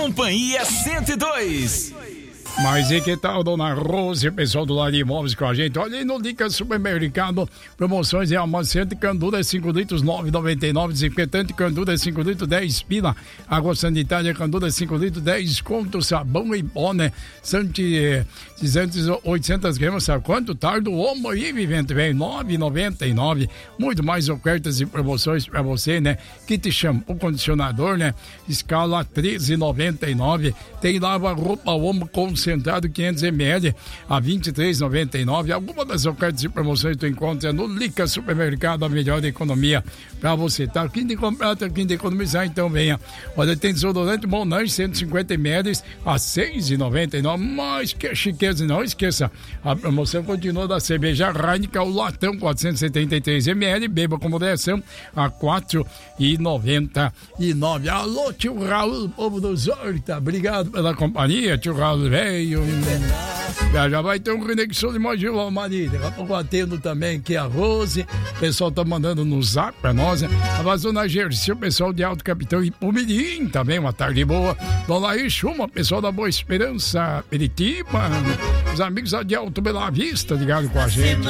Companhia 102. Mas e que tal, dona Rose, pessoal do Lar de Imóveis com a gente? Olha aí no Lica Supermercado, promoções em amaciante Candura 5 litros, 9,99, desinfetante Candura 5 litros, 10 pila, água sanitária Candura 5 litros, 10 conto, sabão em pó, né? 800 gramas, sabe quanto? Tardo Omo aí, Vivente, velho, 9,99, muito mais ofertas e promoções pra você, né? Kit shampoo, condicionador, né? Escala 13,99, tem lava-roupa Omo concentrado 500 ml a 23,99. Alguma das ofertas e promoções tu encontra no Lica Supermercado, a melhor economia pra você. Tá aqui de comprar, tá aqui de economizar, então venha. Olha, tem desodorante Monange 150 ml a 6,99. Mas que chiqueza, não esqueça. A promoção continua da cerveja Heineken, o latão 473 ml, beba com moderação a 4,99. Alô, tio Raul, povo dos Horta, obrigado pela companhia, tio Raul, velho. Já vai ter um conexão de Mogi, Maria. Daqui a pouco atendo também aqui a Rose. O pessoal tá mandando no zap pra nós, né? A Vazona Gersi, o pessoal de Alto Capitão e Pumirim também, uma tarde boa. Dona Laís Chuma, pessoal da Boa Esperança, Peritiba, os amigos de Alto Bela Vista ligado com a gente.